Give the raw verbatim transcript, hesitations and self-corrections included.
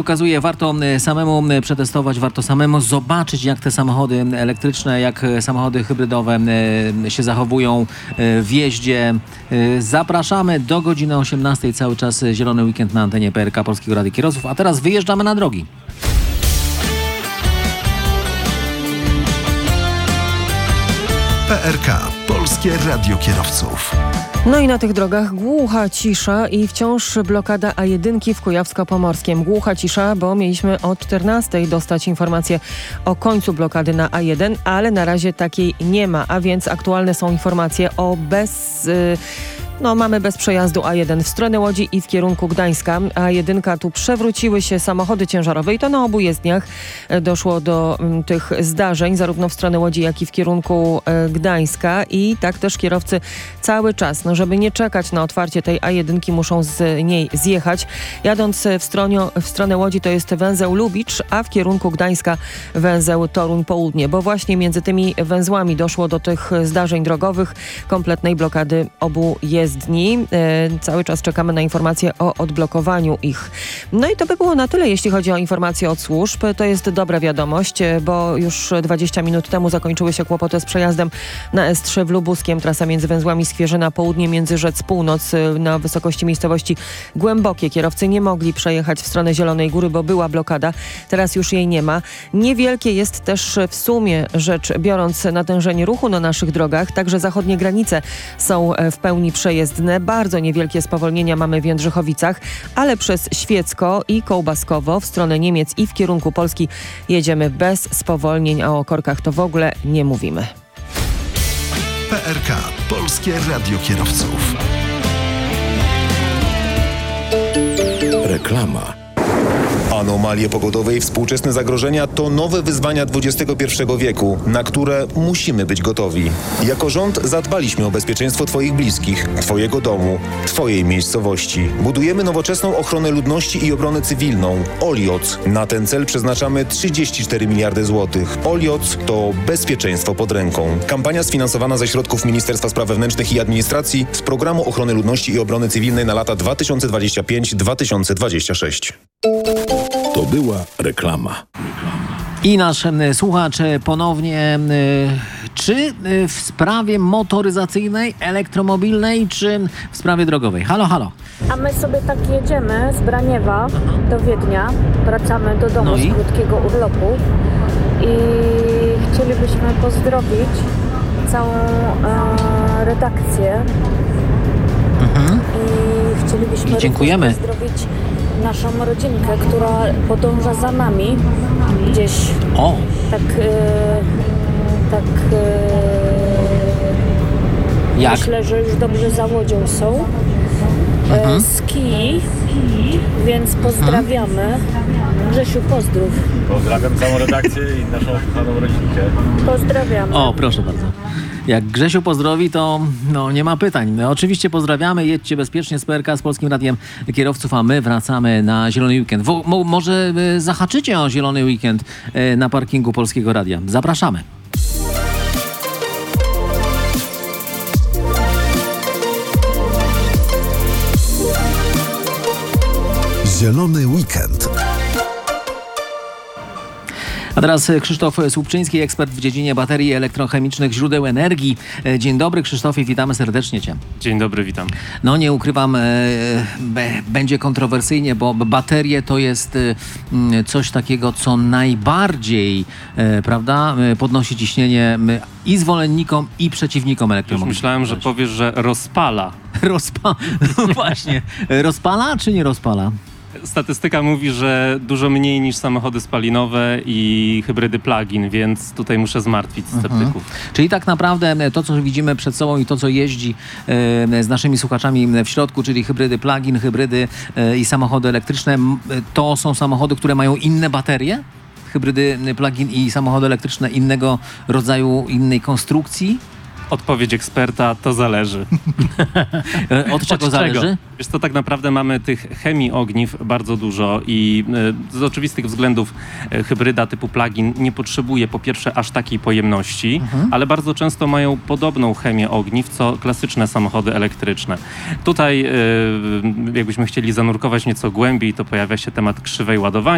okazuje, warto samemu przetestować, warto samemu zobaczyć, jak te samochody elektryczne, jak samochody hybrydowe się zachowują w jeździe. Zapraszamy do godziny osiemnastej, cały czas Zielony Weekend na antenie P R K Polskiego Radia Kierowców, a teraz wyjeżdżamy na drogi. P R K Polskie Radio Kierowców. No i na tych drogach głucha cisza i wciąż blokada A jeden w Kujawsko-Pomorskiem. Głucha cisza, bo mieliśmy o czternastej dostać informację o końcu blokady na A jeden, ale na razie takiej nie ma, a więc aktualne są informacje o bez... Yy, No, mamy bez przejazdu A jeden w stronę Łodzi i w kierunku Gdańska. A jeden tu przewróciły się samochody ciężarowe i to na obu jezdniach doszło do m, tych zdarzeń, zarówno w stronę Łodzi, jak i w kierunku e, Gdańska. I tak też kierowcy cały czas, no żeby nie czekać na otwarcie tej A jeden, muszą z niej zjechać. Jadąc w, stronio, w stronę Łodzi to jest węzeł Lubicz, a w kierunku Gdańska węzeł Toruń Południe, bo właśnie między tymi węzłami doszło do tych zdarzeń drogowych, kompletnej blokady obu jezdni. Dni. E, cały czas czekamy na informacje o odblokowaniu ich. No i to by było na tyle, jeśli chodzi o informacje od służb. To jest dobra wiadomość, bo już dwadzieścia minut temu zakończyły się kłopoty z przejazdem na S trzy w Lubuskiem. Trasa między węzłami Skwierzyna Południe, Międzyrzec Północ na wysokości miejscowości Głębokie. Kierowcy nie mogli przejechać w stronę Zielonej Góry, bo była blokada. Teraz już jej nie ma. Niewielkie jest też w sumie rzecz biorąc natężenie ruchu na naszych drogach. Także zachodnie granice są w pełni przejezdne. Bardzo niewielkie spowolnienia mamy w Jędrzychowicach, ale przez Świecko i Kołbaskowo w stronę Niemiec i w kierunku Polski jedziemy bez spowolnień, a o korkach to w ogóle nie mówimy. P R K Polskie Radio Kierowców. Reklama. Anomalie pogodowe i współczesne zagrożenia to nowe wyzwania dwudziestego pierwszego wieku, na które musimy być gotowi. Jako rząd zadbaliśmy o bezpieczeństwo Twoich bliskich, Twojego domu, Twojej miejscowości. Budujemy nowoczesną ochronę ludności i obronę cywilną. Olioc. Na ten cel przeznaczamy trzydzieści cztery miliardy złotych. Olioc to bezpieczeństwo pod ręką. Kampania sfinansowana ze środków Ministerstwa Spraw Wewnętrznych i Administracji z Programu Ochrony Ludności i Obrony Cywilnej na lata dwa tysiące dwudziesty piąty do dwa tysiące dwudziestego szóstego. To była reklama. I nasz e, słuchacz e, ponownie, e, czy e, w sprawie motoryzacyjnej, elektromobilnej, czy w sprawie drogowej? Halo, halo. A my sobie tak jedziemy z Braniewa do Wiednia, wracamy do domu No i? z krótkiego urlopu i chcielibyśmy pozdrowić całą e, redakcję Mhm. i chcielibyśmy I dziękujemy. również pozdrowić naszą rodzinkę, która podąża za nami gdzieś O, tak e, tak e, jak? myślę, że już dobrze za Łodzią są. Mhm. Z Kii, więc pozdrawiamy. Grzesiu, pozdrów. Pozdrawiam całą redakcję i naszą kochaną rodzinkę. Pozdrawiamy. O, proszę bardzo. Jak Grzesiu pozdrowi, to no, nie ma pytań. My oczywiście pozdrawiamy, jedźcie bezpiecznie z P R K, z Polskim Radiem Kierowców, a my wracamy na Zielony Weekend. Wo, mo, może y, zahaczycie o Zielony Weekend y, na parkingu Polskiego Radia. Zapraszamy. Zielony Weekend. A teraz Krzysztof Słupczyński, ekspert w dziedzinie baterii elektrochemicznych, źródeł energii. Dzień dobry, Krzysztofie, witamy serdecznie Cię. Dzień dobry, witam. No nie ukrywam, e, be, będzie kontrowersyjnie, bo baterie to jest e, coś takiego, co najbardziej, e, prawda, e, podnosi ciśnienie e, i zwolennikom, i przeciwnikom Już elektromobilności. myślałem, że powiesz, że rozpala. Rozpa... No właśnie. Rozpala czy nie rozpala? Statystyka mówi, że dużo mniej niż samochody spalinowe i hybrydy plug-in, więc tutaj muszę zmartwić sceptyków. Mhm. Czyli tak naprawdę to, co widzimy przed sobą i to, co jeździ e, z naszymi słuchaczami w środku, czyli hybrydy plug-in, hybrydy e, i samochody elektryczne, to są samochody, które mają inne baterie? Hybrydy plug-in i samochody elektryczne innego rodzaju, innej konstrukcji? Odpowiedź eksperta, to zależy. Od czego Od zależy? Czego? Wiesz co, tak naprawdę mamy tych chemii ogniw bardzo dużo i y, z oczywistych względów y, hybryda typu plug-in nie potrzebuje po pierwsze aż takiej pojemności, mhm. ale bardzo często mają podobną chemię ogniw, co klasyczne samochody elektryczne. Tutaj y, jakbyśmy chcieli zanurkować nieco głębiej, to pojawia się temat krzywej ładowania.